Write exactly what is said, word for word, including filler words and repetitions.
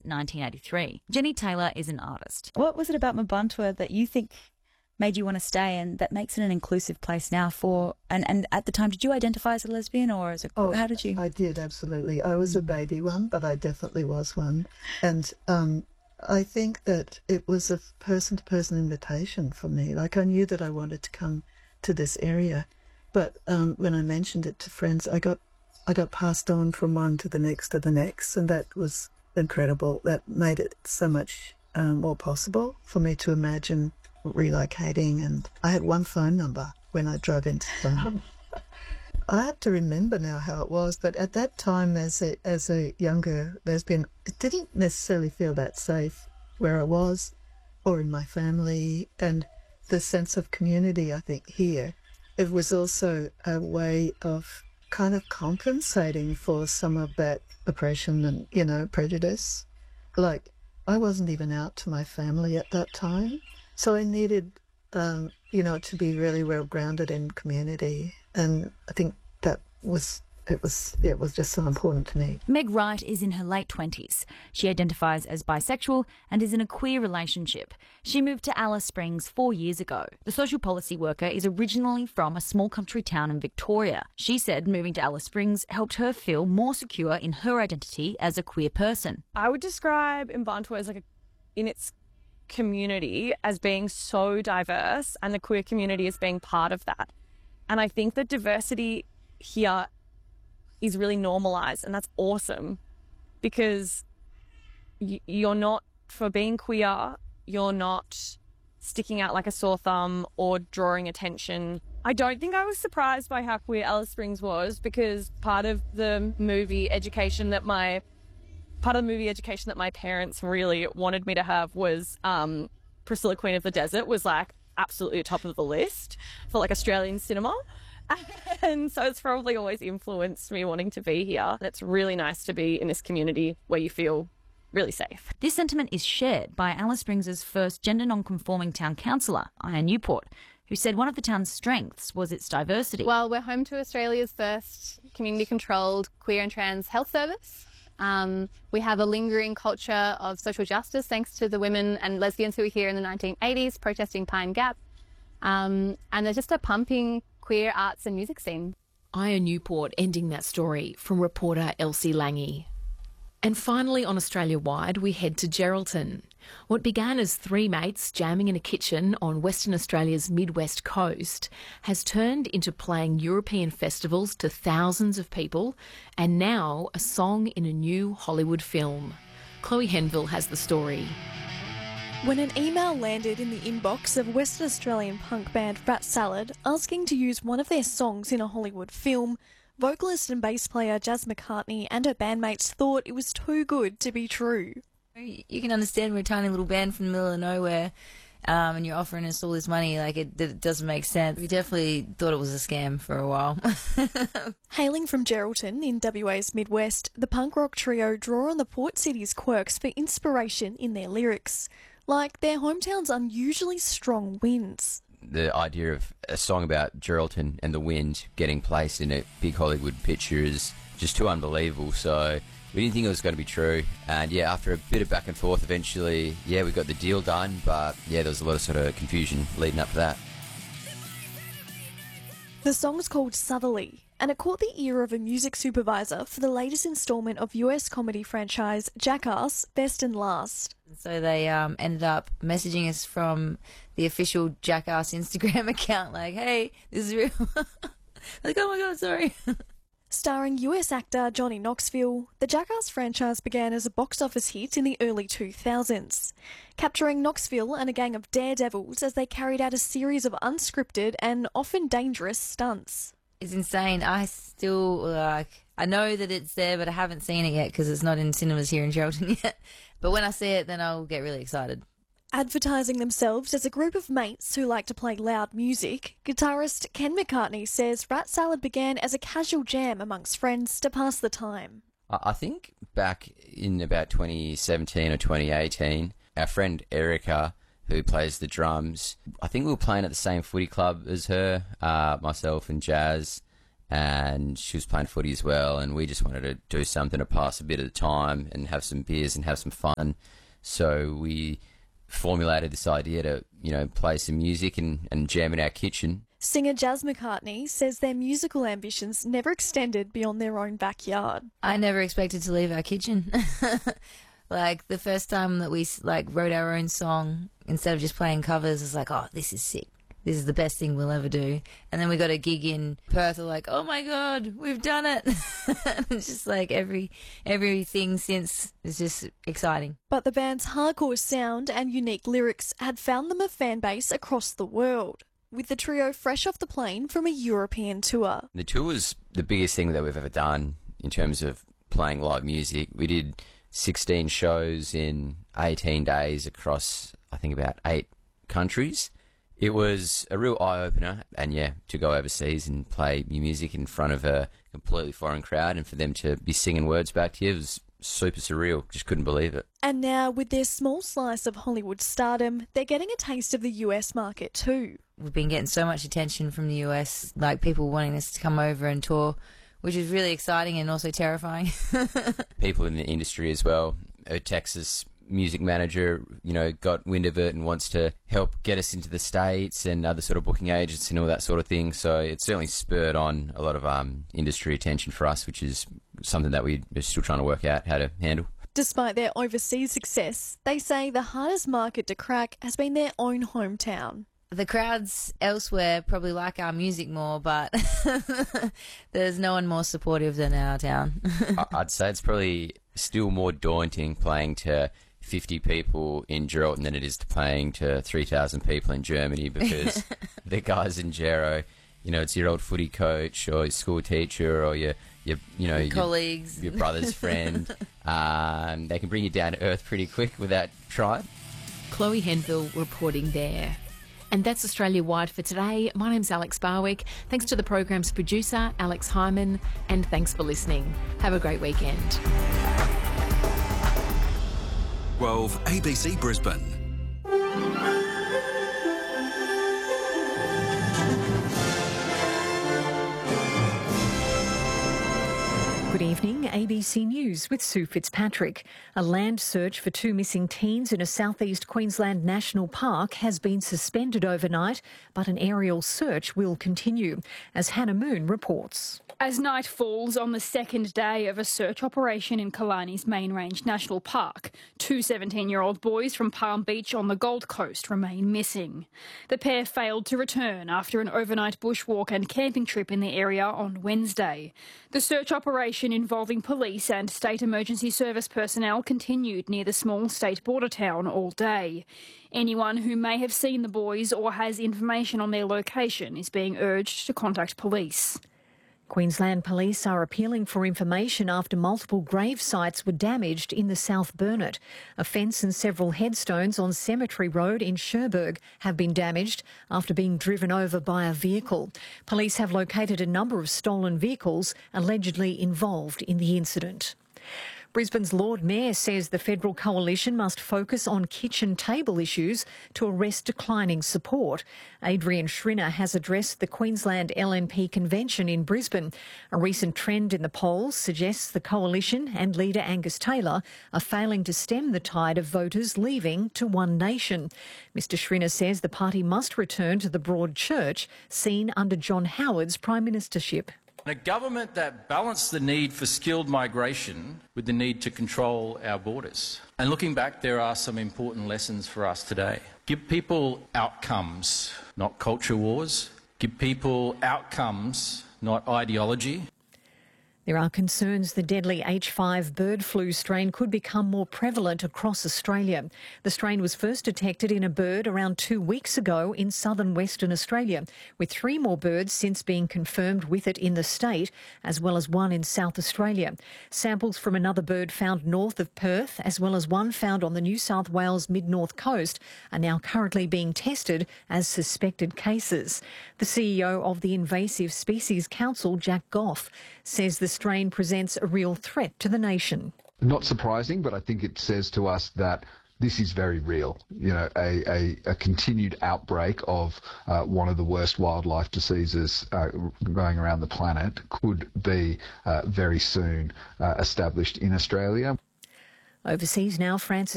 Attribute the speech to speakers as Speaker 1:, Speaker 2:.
Speaker 1: nineteen eighty-three. Jenny Taylor is an artist.
Speaker 2: What was it about Mparntwe that you think made you want to stay and that makes it an inclusive place now for, and, and at the time, did you identify as a lesbian or as a,
Speaker 3: oh,
Speaker 2: how did you?
Speaker 3: I did, absolutely. I was a baby one, but I definitely was one. And um, I think that it was a person-to-person invitation for me. Like, I knew that I wanted to come to this area, but um, when I mentioned it to friends, I got I got passed on from one to the next to the next, and that was incredible. That made it so much um, more possible for me to imagine relocating. And I had one phone number when I drove into town. I have to remember now how it was, but at that time as a, as a younger lesbian, it didn't necessarily feel that safe where I was or in my family. And the sense of community, I think, here, it was also a way of kind of compensating for some of that oppression and, you know, prejudice. Like, I wasn't even out to my family at that time, so I needed, um, you know, to be really well grounded in community. And I think that was, it was, yeah, it was just so important to me.
Speaker 1: Meg Wright is in her late twenties. She identifies as bisexual and is in a queer relationship. She moved to Alice Springs four years ago. The social policy worker is originally from a small country town in Victoria. She said moving to Alice Springs helped her feel more secure in her identity as a queer person.
Speaker 4: I would describe Mparntwe as like a, in its community as being so diverse, and the queer community as being part of that. And I think that diversity here is really normalised, and that's awesome, because y- you're not, for being queer, you're not sticking out like a sore thumb or drawing attention. I don't think I was surprised by how queer Alice Springs was, because part of the movie education that my part of the movie education that my parents really wanted me to have was um, Priscilla, Queen of the Desert was like absolutely top of the list for like Australian cinema. And so it's probably always influenced me wanting to be here. And it's really nice to be in this community where you feel really safe.
Speaker 1: This sentiment is shared by Alice Springs' first gender non-conforming town councillor, Aya Newport, who said one of the town's strengths was its diversity.
Speaker 5: Well, we're home to Australia's first community-controlled queer and trans health service. Um, we have a lingering culture of social justice thanks to the women and lesbians who were here in the nineteen eighties protesting Pine Gap. Um, and there's just a pumping queer arts and music scene.
Speaker 6: Aya Newport ending that story from reporter Elsie Lange. And finally, on Australia-wide, we head to Geraldton. What began as three mates jamming in a kitchen on Western Australia's mid-west coast has turned into playing European festivals to thousands of people, and now a song in a new Hollywood film. Chloe Henville has the story.
Speaker 7: When an email landed in the inbox of Western Australian punk band Rat Salad asking to use one of their songs in a Hollywood film, vocalist and bass player Jazz McCartney and her bandmates thought it was too good to be true.
Speaker 8: You can understand we're a tiny little band from the middle of nowhere, um, and you're offering us all this money. Like, it, it doesn't make sense. We definitely thought it was a scam for a while.
Speaker 7: Hailing from Geraldton in W A's Midwest, the punk rock trio draw on the port city's quirks for inspiration in their lyrics, like their hometown's unusually strong winds.
Speaker 9: The idea of a song about Geraldton and the wind getting placed in a big Hollywood picture is just too unbelievable. So we didn't think it was going to be true. And yeah, after a bit of back and forth, eventually, yeah, we got the deal done. But yeah, there was a lot of sort of confusion leading up to that.
Speaker 7: The song's called Southerly, and it caught the ear of a music supervisor for the latest instalment of U S comedy franchise Jackass Best and Last.
Speaker 8: So they um, ended up messaging us from the official Jackass Instagram account, like, hey, this is real. Like, oh my God, sorry.
Speaker 7: Starring U S actor Johnny Knoxville, the Jackass franchise began as a box office hit in the early two thousands, capturing Knoxville and a gang of daredevils as they carried out a series of unscripted and often dangerous stunts.
Speaker 8: It's insane. I still, like, I know that it's there, but I haven't seen it yet because it's not in cinemas here in Geraldton yet. But when I see it, then I'll get really excited.
Speaker 7: Advertising themselves as a group of mates who like to play loud music, guitarist Ken McCartney says Rat Salad began as a casual jam amongst friends to pass the time.
Speaker 9: I think back in about twenty seventeen or twenty eighteen, our friend Erica, who plays the drums, I think we were playing at the same footy club as her, uh, myself and Jazz, and she was playing footy as well, and we just wanted to do something to pass a bit of the time and have some beers and have some fun. So we formulated this idea to, you know, play some music and, and jam in our kitchen.
Speaker 7: Singer Jazz McCartney says their musical ambitions never extended beyond their own backyard.
Speaker 8: I never expected to leave our kitchen. Like, the first time that we, like, wrote our own song, instead of just playing covers, it's like, oh, this is sick. This is the best thing we'll ever do. And then we got a gig in Perth, we're like, oh my God, we've done it. It's just like every everything since is just exciting.
Speaker 7: But the band's hardcore sound and unique lyrics had found them a fan base across the world, with the trio fresh off the plane from a European tour.
Speaker 9: The tour was the biggest thing that we've ever done in terms of playing live music. We did sixteen shows in eighteen days across, I think, about eight countries. It was a real eye-opener, and yeah, to go overseas and play your music in front of a completely foreign crowd and for them to be singing words back to you was super surreal. Just couldn't believe it.
Speaker 7: And now, with their small slice of Hollywood stardom, they're getting a taste of the U S market too.
Speaker 8: We've been getting so much attention from the U S, like people wanting us to come over and tour, which is really exciting and also terrifying.
Speaker 9: People in the industry as well. A Texas music manager, you know, got wind of it and wants to help get us into the States, and other sort of booking agents and all that sort of thing. So it's certainly spurred on a lot of um, industry attention for us, which is something that we're still trying to work out how to handle.
Speaker 7: Despite their overseas success, they say the hardest market to crack has been their own hometown.
Speaker 8: The crowds elsewhere probably like our music more, but there's no one more supportive than our town.
Speaker 9: I'd say it's probably still more daunting playing to fifty people in Geraldton than it is to playing to three thousand people in Germany, because the guys in Gero, you know, it's your old footy coach or your school teacher or your, your you know,
Speaker 8: your
Speaker 9: your
Speaker 8: colleagues,
Speaker 9: your brother's friend. Um, they can bring you down to earth pretty quick without trying.
Speaker 6: Chloe Henville reporting there. And that's Australia-wide for today. My name's Alex Barwick. Thanks to the program's producer, Alex Hyman, and thanks for listening. Have a great weekend.
Speaker 10: twelve A B C Brisbane.
Speaker 11: Good evening, A B C News with Sue Fitzpatrick. A land search for two missing teens in a southeast Queensland national park has been suspended overnight, but an aerial search will continue, as Hannah Moon reports.
Speaker 12: As night falls on the second day of a search operation in Killarney's Main Range National Park, two seventeen-year-old boys from Palm Beach on the Gold Coast remain missing. The pair failed to return after an overnight bushwalk and camping trip in the area on Wednesday. The search operation involving police and state emergency service personnel continued near the small state border town all day. Anyone who may have seen the boys or has information on their location is being urged to contact police.
Speaker 11: Queensland Police are appealing for information after multiple grave sites were damaged in the South Burnett. A fence and several headstones on Cemetery Road in Cherbourg have been damaged after being driven over by a vehicle. Police have located a number of stolen vehicles allegedly involved in the incident. Brisbane's Lord Mayor says the federal coalition must focus on kitchen table issues to arrest declining support. Adrian Schrinner has addressed the Queensland L N P convention in Brisbane. A recent trend in the polls suggests the coalition and leader Angus Taylor are failing to stem the tide of voters leaving to One Nation. Mister Schrinner says the party must return to the broad church seen under John Howard's prime ministership.
Speaker 13: A government that balanced the need for skilled migration with the need to control our borders. And looking back, there are some important lessons for us today. Give people outcomes, not culture wars. Give people outcomes, not ideology.
Speaker 11: There are concerns the deadly H five bird flu strain could become more prevalent across Australia. The strain was first detected in a bird around two weeks ago in southern Western Australia, with three more birds since being confirmed with it in the state, as well as one in South Australia. Samples from another bird found north of Perth, as well as one found on the New South Wales mid-north coast, are now currently being tested as suspected cases. The C E O of the Invasive Species Council, Jack Goff, says the strain presents a real threat to the nation.
Speaker 14: Not surprising, but I think it says to us that this is very real. You know, a, a, a continued outbreak of uh, one of the worst wildlife diseases uh, going around the planet could be uh, very soon uh, established in Australia.
Speaker 11: Overseas now, Francis